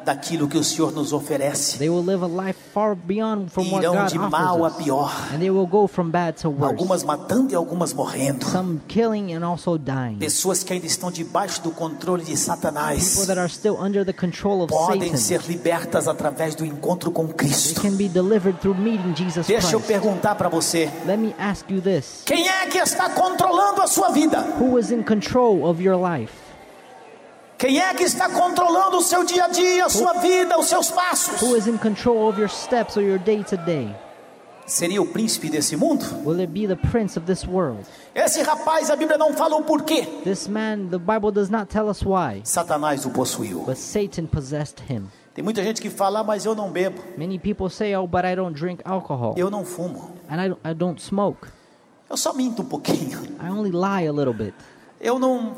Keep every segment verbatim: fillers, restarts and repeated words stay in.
daquilo que o Senhor nos oferece. They will live a life far beyond from what Irão God de mal a offers us. pior. And they will go from bad to worse. Algumas matando e algumas morrendo. Some killing and also dying. Pessoas que ainda estão debaixo do controle de Satanás People that are still under the control of podem Satan. ser libertas através do encontro com They Cristo. can be delivered through meeting Jesus Deixa eu Christ. perguntar para você: Let me ask you this. quem é que está controlando a sua vida? Who is in control of your life? Quem é que está controlando o seu dia a dia, a sua vida, os seus passos? Who is in control of your steps or your day to day? Seria o príncipe desse mundo? Will it be the prince of this world? Esse rapaz, a Bíblia não fala o porquê. This man, the Bible does not tell us why, Satanás o possuiu. but Satan possessed him. Tem muita gente que fala, ah, mas eu não bebo, Many people say, oh, but I don't drink alcohol, eu não fumo, and I don't, I don't smoke. eu só minto um pouquinho, I only lie a little bit. eu não...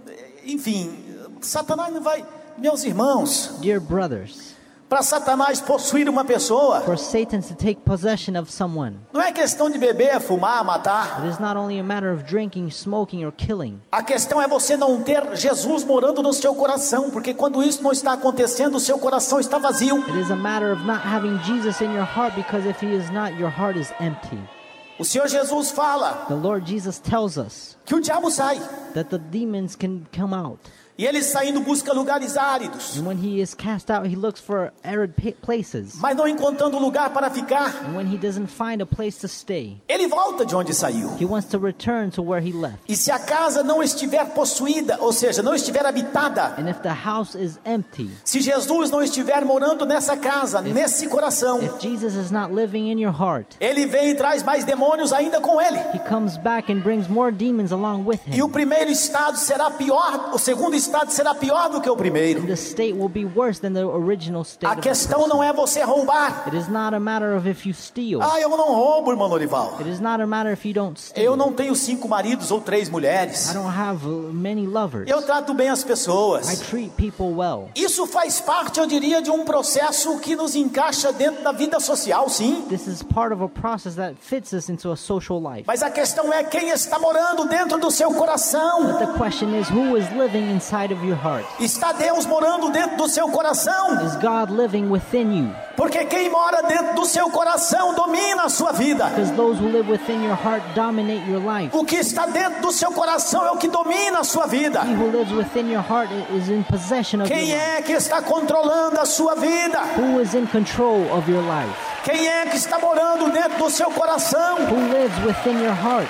Enfim, Satanás não vai... Meus irmãos, Dear brothers, para Satanás possuir uma pessoa, for Satan to take possession of someone, não é questão de beber, fumar, matar. it is not only a matter of drinking, smoking, or killing. A questão é você não ter Jesus morando no seu coração, porque quando isso não está acontecendo, o seu coração está vazio. It is a matter of not having Jesus in your heart, because if he is not, your heart is empty. O Senhor Jesus fala The Lord Jesus tells us que o diabo sai, that the demons can come out. e ele saindo busca lugares áridos, And when he is cast out, he looks for arid pa- places. mas não encontrando lugar para ficar, And when he doesn't find a place to stay, ele volta de onde saiu. he wants to return to where he left. E se a casa não estiver possuída, ou seja, não estiver habitada, And if the house is empty, se Jesus não estiver morando nessa casa, nesse coração, if Jesus is not living in your heart, ele vem e traz mais demônios ainda com ele. he comes back and brings more demons along with E o him. primeiro estado será pior, o segundo estado será pior do que o primeiro. And the state will be worse than the original state A of the questão person. não é você roubar. It is not a matter of if you steal. Ah, eu não roubo, irmão Norival. It is not a matter if you don't steal. Eu não tenho cinco maridos ou três mulheres. I don't have uh, many lovers. Eu trato bem as I pessoas. treat people well. Isso faz parte, eu diria, de um processo que nos encaixa dentro da vida social, sim. This is part of a process that fits us into a social life. Mas a questão é quem está morando dentro do seu coração. But the question is, who is living inside of your heart? Está Deus morando dentro do seu coração? Is God living within you? Porque quem mora dentro do seu coração domina a sua vida. Because those who live within your heart dominate your life. O que está dentro do seu coração é o que domina a sua vida. He who lives within your heart is in possession of your Quem life. é que está controlando a sua vida? Who is in control of your life? Quem é que está morando dentro do seu coração? Who lives within your heart?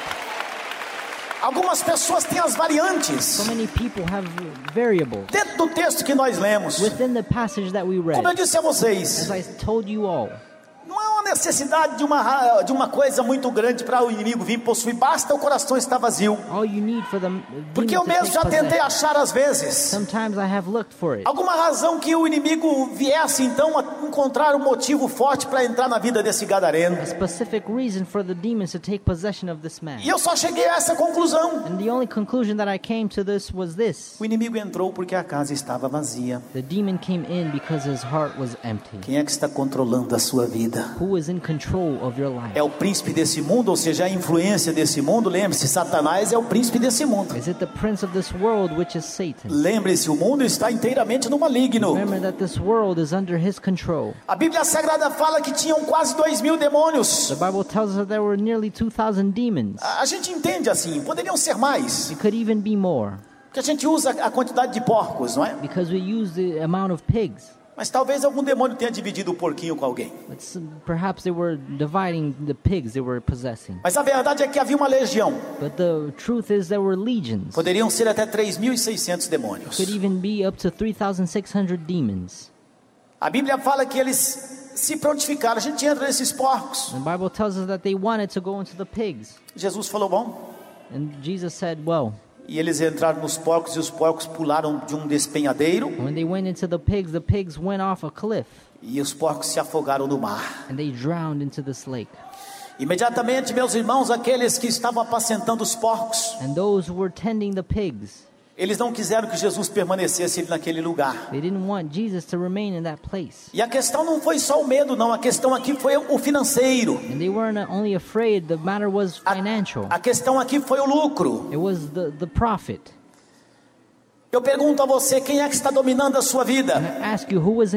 Algumas pessoas têm as variantes. So many people have variables Dentro do texto que nós lemos, within the passage that we read. como eu disse a vocês, As I told you all, não é uma necessidade de uma, ra- de uma coisa muito grande para o inimigo vir possuir. Basta o coração estar vazio. all you need for the Porque demon eu to mesmo take já tentei possession. achar às vezes Sometimes I have looked for it. alguma razão que o inimigo viesse então a encontrar um motivo forte para entrar na vida desse gadareno. A specific reason for the demons to take possession of this man. E eu só cheguei a essa conclusão. And the only conclusion that I came to this was this. O inimigo entrou porque a casa estava vazia. The demon came in because his heart was empty. Quem é que está controlando a sua vida? Who is in control of your life? É o príncipe desse mundo, ou seja, a influência desse mundo. Lembre-se, Satanás é o príncipe desse mundo. Is it the prince of this world, which is Satan? Lembre-se, o mundo está inteiramente no maligno. Remember that this world is under his control. A Bíblia Sagrada fala que tinham quase dois mil demônios. The Bible tells us that there were nearly two thousand demons. A a gente entende assim, poderiam ser mais, It could even be more, porque a gente usa a quantidade de porcos, não é? because we use the amount of pigs. Mas talvez algum demônio tenha dividido o porquinho com alguém. But s- perhaps they were dividing the pigs they were possessing. Mas a verdade é que havia uma legião. But the truth is there were legions. Poderiam ser até três mil e seiscentos demônios. Could even be up to three thousand six hundred demons. A Bíblia fala que eles se prontificaram. A gente entra nesses porcos. The Bible tells us that they wanted to go into the pigs. Jesus falou, bom. And Jesus said, well, E eles entraram nos porcos e os porcos pularam de um despenhadeiro. when they went into the pigs, the pigs went off a cliff E os porcos se afogaram no mar. and they drowned into this lake. Imediatamente, meus irmãos, aqueles que estavam apacentando os porcos, And those who were tending the pigs, eles não quiseram que Jesus permanecesse naquele lugar. they didn't want Jesus to remain in that place. E a questão não foi só o medo, não. A questão aqui foi o financeiro. And they weren't only afraid, the matter was A, financial. a questão aqui foi o lucro. It was the, the profit. Eu pergunto a você, quem é que está dominando a sua vida? I ask you, who was in